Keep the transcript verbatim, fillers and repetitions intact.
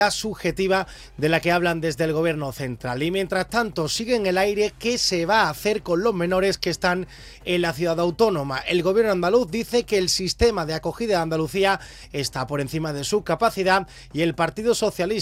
subjetiva de la que hablan desde el gobierno central. Y mientras tanto sigue en el aire qué se va a hacer con los menores que están en la ciudad autónoma. El gobierno andaluz dice que el sistema de acogida de Andalucía está por encima de su capacidad y el Partido Socialista